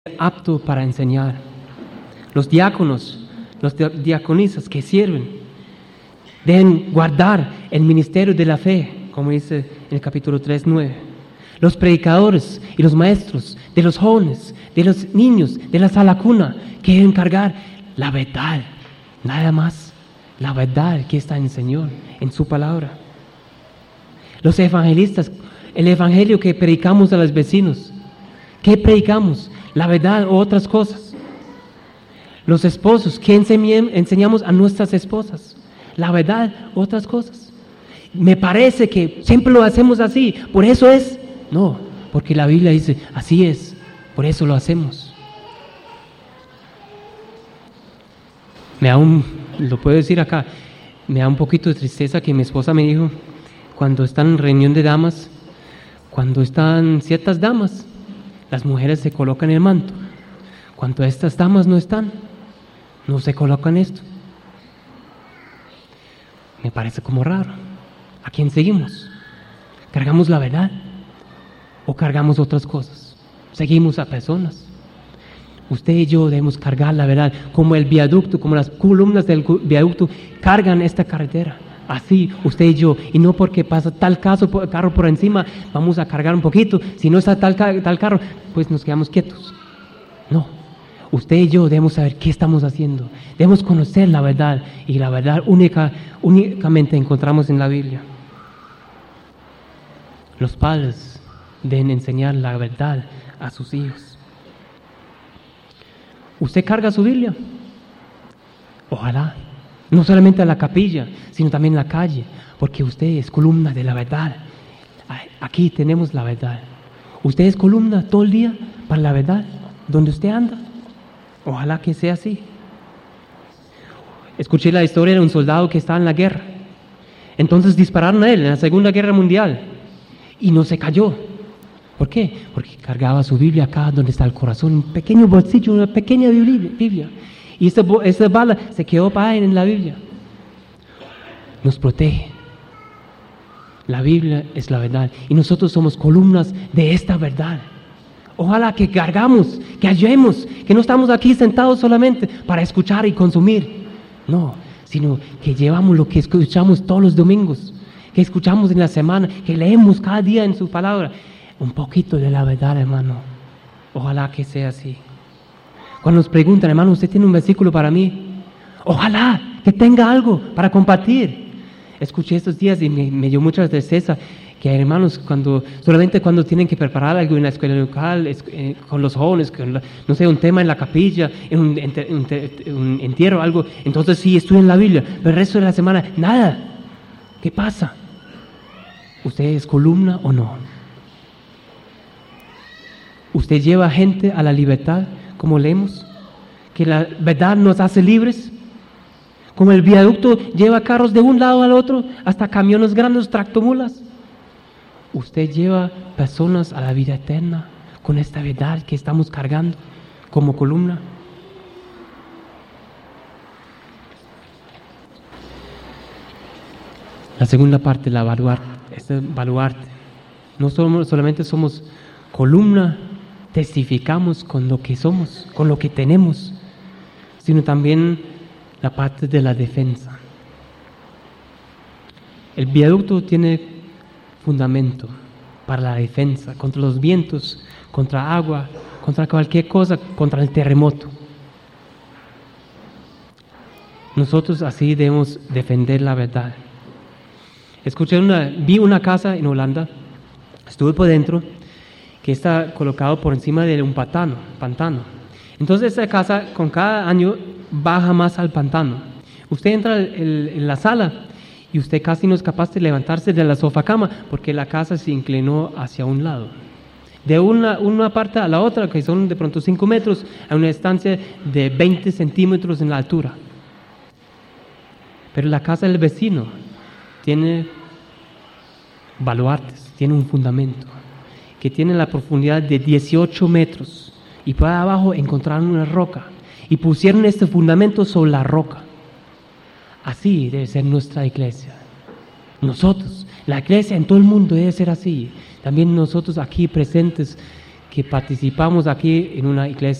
apto para enseñar. Los diáconos, los diaconisas que sirven, deben guardar el ministerio de la fe, como dice en el capítulo 3:9. Los predicadores y los maestros de los jóvenes, de los niños, de la sala cuna, que deben cargar la verdad, nada más, la verdad que está en el Señor, en su palabra. Los evangelistas, el evangelio que predicamos a los vecinos, ¿qué predicamos? ¿La verdad o otras cosas? Los esposos, ¿qué enseñamos a nuestras esposas? ¿La verdad o otras cosas? Me parece que siempre lo hacemos así, por eso es. No, porque la Biblia dice, así es, por eso lo hacemos. Lo puedo decir acá, me da un poquito de tristeza que mi esposa me dijo, cuando están en reunión de damas, cuando están ciertas damas, las mujeres se colocan el manto. Cuando estas damas no están, no se colocan esto. Me parece como raro. ¿A quién seguimos? ¿Cargamos la verdad? ¿O cargamos otras cosas? Seguimos a personas. Usted y yo debemos cargar la verdad, como el viaducto, como las columnas del viaducto cargan esta carretera. Así, usted y yo, y no porque pasa tal carro por encima, vamos a cargar un poquito. Si no está tal carro, pues nos quedamos quietos. No, usted y yo debemos saber qué estamos haciendo. Debemos conocer la verdad, y la verdad únicamente encontramos en la Biblia. Los padres deben enseñar la verdad a sus hijos. ¿Usted carga su Biblia? Ojalá. No solamente a la capilla, sino también en la calle, porque usted es columna de la verdad. Aquí tenemos la verdad. Usted es columna todo el día para la verdad, donde usted anda. Ojalá que sea así. Escuché la historia de un soldado que estaba en la guerra. Entonces dispararon a él en la Segunda Guerra Mundial y no se cayó. ¿Por qué? Porque cargaba su Biblia acá donde está el corazón, un pequeño bolsillo, una pequeña Biblia. Y esa bala se quedó para él en la Biblia. Nos protege. La Biblia es la verdad. Y nosotros somos columnas de esta verdad. Ojalá que cargamos, que hallemos, que no estamos aquí sentados solamente para escuchar y consumir. No, sino que llevamos lo que escuchamos todos los domingos, que escuchamos en la semana, que leemos cada día en su palabra. Un poquito de la verdad, hermano. Ojalá que sea así. Cuando nos preguntan, hermano, ¿usted tiene un versículo para mí? Ojalá que tenga algo para compartir. Escuché estos días y me dio mucha tristeza que hay hermanos solamente cuando tienen que preparar algo en la escuela local, con los jóvenes, no sé, un tema en la capilla, en un entierro, algo, entonces sí estudian la Biblia, pero el resto de la semana, nada. ¿Qué pasa? ¿Usted es columna o no? ¿Usted lleva gente a la libertad? Como leemos, que la verdad nos hace libres, como el viaducto lleva carros de un lado al otro, hasta camiones grandes, tractomulas. Usted lleva personas a la vida eterna con esta verdad que estamos cargando como columna. La segunda parte, la baluarte. No solamente somos columna, testificamos con lo que somos, con lo que tenemos, sino también la parte de la defensa. El viaducto tiene fundamento para la defensa contra los vientos, contra agua, contra cualquier cosa, contra el terremoto. Nosotros así debemos defender la verdad. Vi una casa en Holanda, estuve por dentro, que está colocado por encima de un pantano. Entonces esa casa con cada año baja más al pantano. Usted entra en la sala y usted casi no es capaz de levantarse de la sofacama porque la casa se inclinó hacia un lado. De una parte a la otra, que son de pronto 5 metros, a una distancia de 20 centímetros en la altura. Pero la casa del vecino tiene baluartes, tiene un fundamento que tiene la profundidad de 18 metros y por abajo encontraron una roca y pusieron este fundamento sobre la roca. Así debe ser nuestra iglesia. Nosotros, la iglesia en todo el mundo debe ser así. También nosotros aquí presentes que participamos aquí en una iglesia